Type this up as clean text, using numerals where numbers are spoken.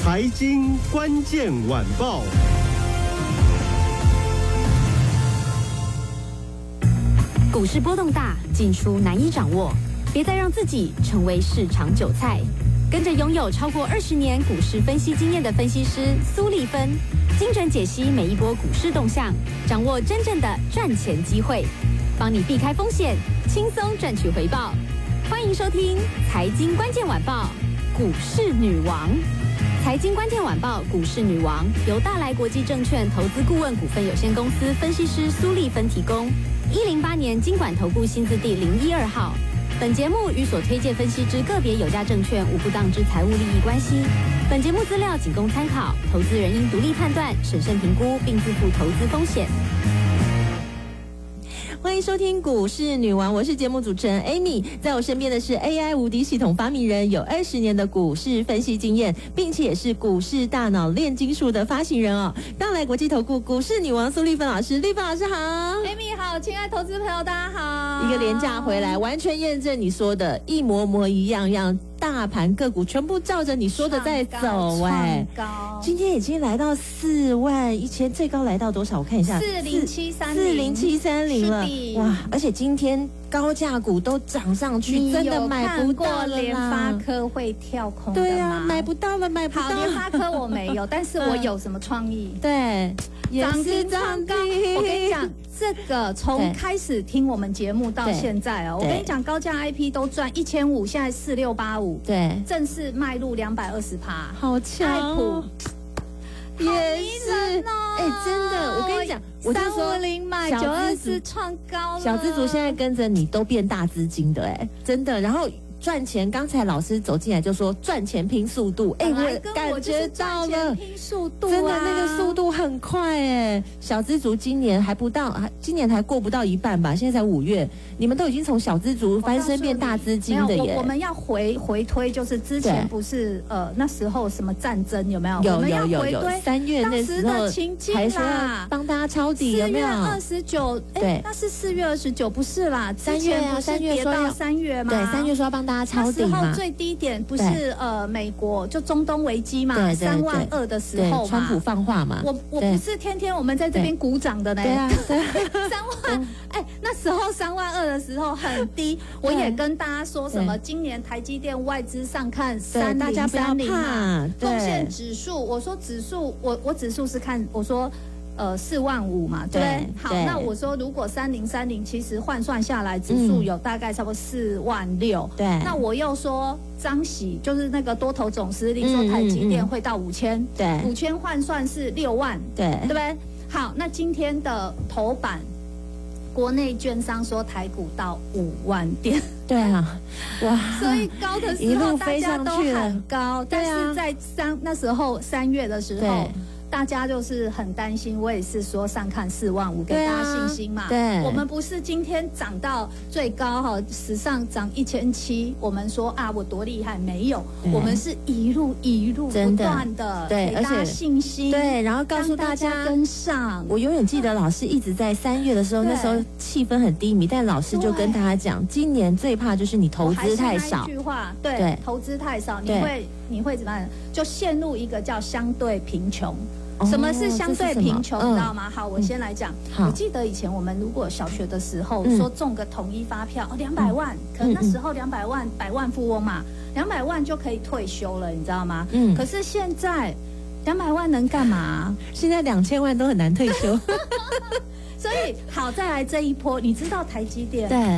财经关键晚报。 股市波动大，进出难以掌握，别再让自己成为市场韭菜。跟着拥有超过20年股市分析经验的分析师苏丽芬，精准解析每一波股市动向，掌握真正的赚钱机会，帮你避开风险，轻松赚取回报。欢迎收听《财经关键晚报》，股市女王。财经关键晚报股市女王由大来国际证券投资顾问股份有限公司分析师苏丽芬提供，108年金管投顾新字第012号。本节目与所推荐分析之个别有价证券无不当之财务利益关系。本节目资料仅供参考，投资人应独立判断、审慎评估，并自负投资风险。 欢迎收听股市女王，我是节目主持人 Amy， 在我身边的是 AI 无敌系统发明人，有20年的股市分析经验，并且也是股市大脑炼金术的发行人哦。大来国际投顾股市女王苏丽芬老师，丽芬老师好 ，Amy 好，亲爱投资朋友大家好。 一个连假回来，完全验证你说的一模一样。大盘个股全部照着你说的在走今天已经来到41000，最高来到多少？我看一下，40730了，哇！而且今天高价股都涨上去，真的买不到了啦。 联发科会跳空的吗？ 对啊，买不到了。 好，联发科我没有，但是我有什么创意？ 对， 涨停创高。我跟你讲，这个从开始听我们节目到现在哦，我跟你讲，高价 IP 都赚1500，现在4685， 对， 正式迈入220%， 好强。 爱普也是真的，我跟你讲，我就说 350买920创高了， 小资族现在跟着你都变大资金的真的，然后。赚钱，刚才老师走进来就说赚钱拼速度，我感觉到了， 拼速度真的那个速度很快小资族今年还不到，今年还过不到一半吧，现在才5月，你们都已经从小资族翻身变大资金的耶。 我们要回推，就是之前不是那时候什么战争有没有？ 有 3 月那时候还说要帮大家抄底，有没有 ？4月29，对，那是4月29，不是啦 ，3月啊，3月说要 3月嘛， 对，3月说要帮大家抄底嘛。 那时候最低点不是美国就中东危机嘛，32000的时候嘛， 川普放话嘛， 我不是天天我们在这边鼓掌的呢， 对啊 ，3万，那时候32000的时候很低，我也跟大家说什么，今年台积电外资上看3030， 大家不要怕， 贡献指数，我说指数，我指数是看我说。45000嘛，对不对？好，那我说如果3030，其实换算下来指数有大概差不多46000。 对， 那我又说张喜就是那个多头总司令说台积电会到5000， 对 ，5000换算是6万， 对不对？好，那今天的头版，国内券商说台股到5万点。 对啊，哇！ 所以高的时候大家都很高，但是在那时候3月的时候。大家就是很担心，我也是说上看45000，给大家信心嘛。 对， 我们不是今天涨到最高史上涨1700，我们说我多厉害，没有，我们是一路不断的给大家信心， 对，然后告诉大家跟上。 我永远记得老师一直在3月的时候，那时候气氛很低迷，但老师就跟大家讲，今年最怕就是你投资太少。 那一句话，对，投资太少，你会怎么样？就陷入一个叫相对贫穷。什么是相对贫穷？你知道吗？好，我先来讲。我记得以前我们如果小学的时候说中个统一发票200万，可能那时候200万100万富翁嘛，200万就可以退休了，你知道吗？可是现在200万能干嘛？ 现在2000万都很难退休。 所以好，再来这一波，你知道台积电？ 对。